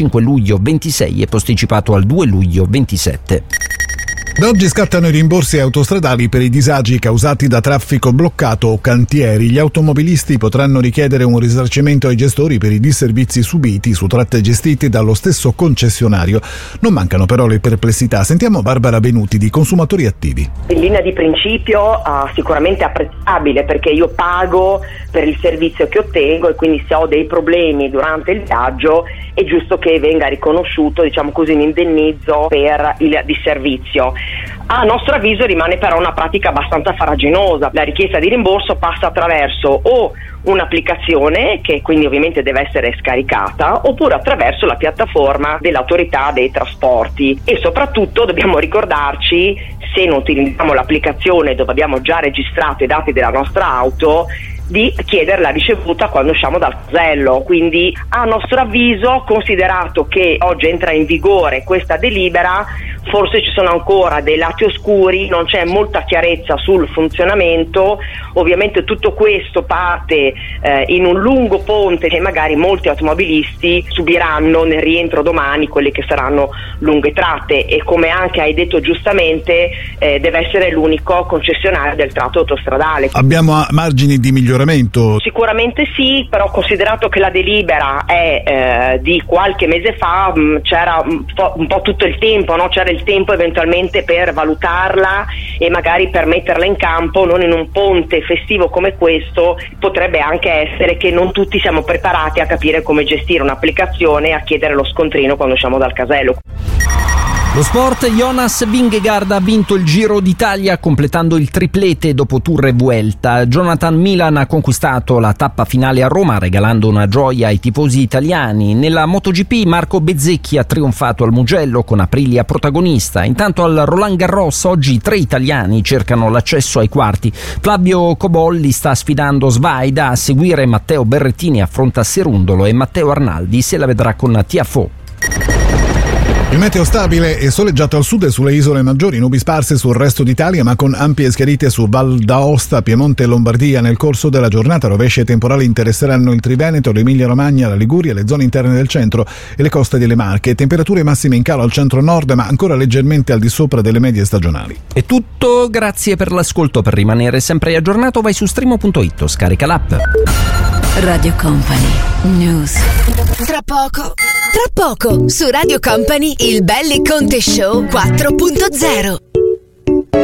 5 luglio 26 e posticipato al 2 luglio 27. Da oggi scattano i rimborsi autostradali per i disagi causati da traffico bloccato o cantieri. Gli automobilisti potranno richiedere un risarcimento ai gestori per i disservizi subiti su tratte gestite dallo stesso concessionario. Non mancano però le perplessità. Sentiamo Barbara Benuti di Consumatori Attivi. In linea di principio sicuramente apprezzabile, perché io pago per il servizio che ottengo e quindi se ho dei problemi durante il viaggio è giusto che venga riconosciuto, diciamo così, un indennizzo per il disservizio. A nostro avviso rimane però una pratica abbastanza farraginosa. La richiesta di rimborso passa attraverso o un'applicazione, che quindi ovviamente deve essere scaricata, oppure attraverso la piattaforma dell'autorità dei trasporti, e soprattutto dobbiamo ricordarci, se non utilizziamo l'applicazione dove abbiamo già registrato i dati della nostra auto, di chiedere la ricevuta quando usciamo dal casello. Quindi a nostro avviso, considerato che oggi entra in vigore questa delibera, forse ci sono ancora dei lati oscuri, non c'è molta chiarezza sul funzionamento. Ovviamente tutto questo parte in un lungo ponte che magari molti automobilisti subiranno nel rientro domani, quelle che saranno lunghe tratte, e come anche hai detto giustamente deve essere l'unico concessionario del tratto autostradale. Abbiamo margini di miglioramento? Sicuramente sì, però considerato che la delibera è di qualche mese fa, c'era un po' tutto il tempo, no? C'era il tempo eventualmente per valutarla e magari per metterla in campo, non in un ponte festivo come questo. Potrebbe anche essere che non tutti siamo preparati a capire come gestire un'applicazione e a chiedere lo scontrino quando usciamo dal casello. Lo sport, Jonas Vingegaard ha vinto il Giro d'Italia completando il triplete dopo Tour e Vuelta. Jonathan Milan ha conquistato la tappa finale a Roma regalando una gioia ai tifosi italiani. Nella MotoGP Marco Bezzecchi ha trionfato al Mugello con Aprilia protagonista. Intanto al Roland Garros oggi 3 italiani cercano l'accesso ai quarti. Flavio Cobolli sta sfidando Svaida, a seguire Matteo Berrettini affronta Serundolo e Matteo Arnaldi se la vedrà con Tiafoe. Il meteo stabile e soleggiato al sud e sulle isole maggiori, nubi sparse sul resto d'Italia ma con ampie schiarite su Val d'Aosta, Piemonte e Lombardia. Nel corso della giornata rovesci e temporali interesseranno il Triveneto, l'Emilia Romagna, la Liguria, le zone interne del centro e le coste delle Marche. Temperature massime in calo al centro-nord ma ancora leggermente al di sopra delle medie stagionali. È tutto, grazie per l'ascolto. Per rimanere sempre aggiornato vai su Streamo.it o scarica l'app. Radio Company News. Tra poco su Radio Company il Belli Conte Show 4.0.